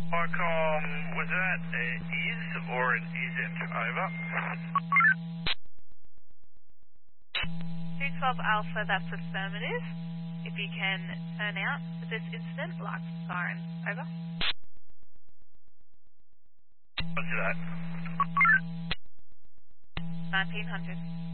Icom, was that is or it isn't? Over. 212 Alpha, that's affirmative. If you can turn out for this incident, lights and sirens. Over. What's that? 1900.